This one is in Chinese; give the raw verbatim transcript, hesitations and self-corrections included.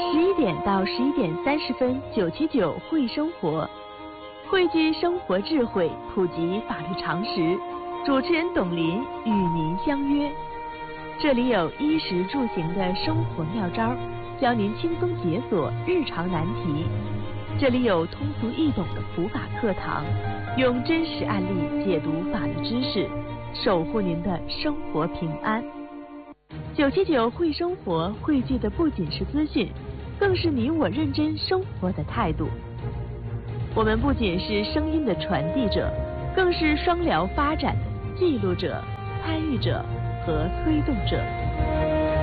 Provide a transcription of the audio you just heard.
十一点到十一点三十分，九七九会生活，汇聚生活智慧，普及法律常识。主持人董林与您相约，这里有衣食住行的生活妙招，教您轻松解锁日常难题。这里有通俗易懂的普法课堂，用真实案例解读法律知识，守护您的生活平安。九七九会生活汇聚的不仅是资讯，更是你我认真生活的态度。我们不仅是声音的传递者，更是双疗发展的记录者、参与者和推动者。